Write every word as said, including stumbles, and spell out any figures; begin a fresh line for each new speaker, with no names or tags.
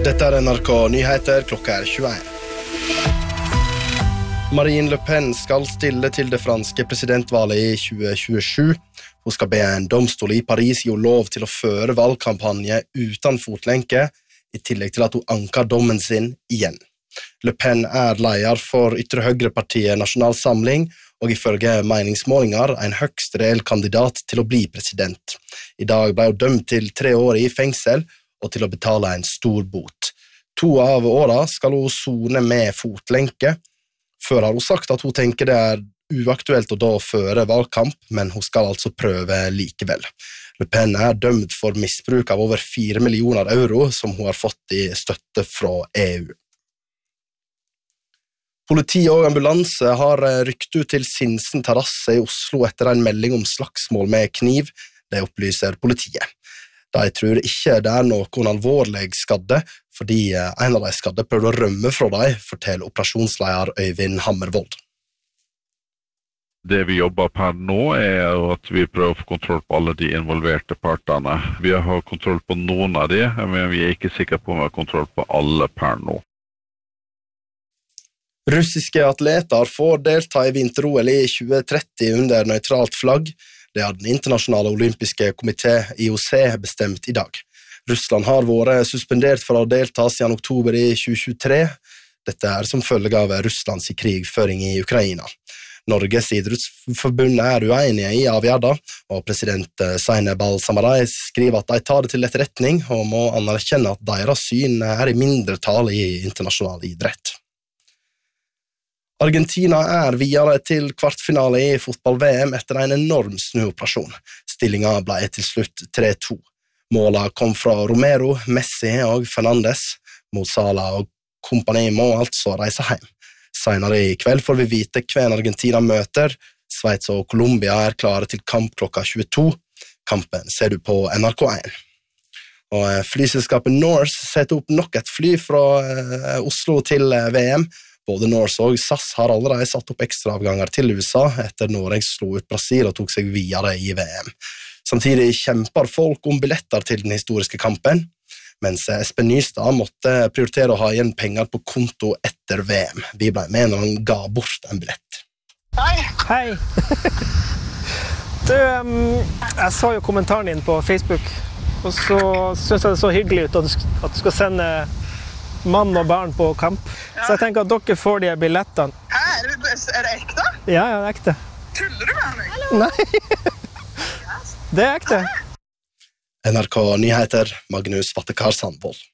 Dette er N R K Nyheter, klokka er tjueen. Marine Le Pen skal stille til det franske presidentvalget i tjue tjuesju. Hun skal be en domstol i Paris gi lov til å føre valgkampanje uten fotlenke, i tillegg til at hun anker dommen sin igjen. Le Pen er leder for ytre høyrepartiet Nasjonal Samling, og ifølge meningsmålinger en høgst reell kandidat til å bli president. I dag ble hun dømt til tre år i fengsel, og til å betale en stor bot. To av åra skal hun sone med fotlenke. Før har hun sagt at hun tenker det er uaktuelt å da føre valgkamp, men hun skal altså prøve likevel. Le Pen er dømt for misbruk av over fire millioner euro som hun har fått i støtte fra E U. Politi og ambulanse har rykt ut til Sinsen terrasse i Oslo etter en melding om slagsmål med kniv, det opplyser politiet. De tror ikke det er noen alvorlig skadde, fordi en av de skadde prøvde å rømme fra dem, forteller operasjonsleder Øyvind Hammervold.
Det vi jobber per nå er at vi prøver å få kontroll på alle de involverte partene. Vi har kontroll på noen av de, men vi er ikke sikre på om vi har kontroll på alle per nå.
Russiske atleter får delta i vinter-O L i tjue tretti under nøytralt flagg. Det har den internasjonale olympiske komité I O C bestemt i dag. Russland har vært suspendert fra å delta siden oktober i tjue tjuetre. Dette er som følge av Russlands krigføring i Ukraina. Norges idrettsforbund er uenige i avgjørelsen, og president Zainab Al-Samarai skriver at de tar det til etterretning og må anerkjenne at deres syn er i mindretall i internasjonal idrett. Argentina er videre til kvartfinale i fotball-V M etter en enorm snuoperasjon. Stillingen ble til slutt tre to. Målene kom fra Romero, Messi og Fernandes. Mo Salah og kompani må altså reise hjem. Senere i kveld får vi vite hvem Argentina møter. Sveits og Colombia er klare til kamp klokka tjueto. Kampen ser du på N R K én. Og flyselskapet Norse setter opp nok et fly fra Oslo til V M. Både Norse og S A S har allerede satt opp ekstra avganger til U S A etter Norge slo ut Brasil og tok seg videre i V M. Samtidig kjemper folk om billetter til den historiske kampen, mens Espen Nystad måtte prioritere å ha igjen penger på konto etter V M. Vi ble med når han ga bort en billett.
Hei!
Hei! Du, um, jeg så jo kommentaren din på Facebook, og så synes jeg det så hyggelig ut at du, at du skal sende mann og barn på kamp. Ja. Så jeg tenker at dere får de billettene.
Hæ? Er det, er det ekte?
Ja, ja, det er ekte.
Tuller du med meg?
Hallo? Nei. Det er ekte.
N R K Nyheter, Magnus Vattekar Sandvold.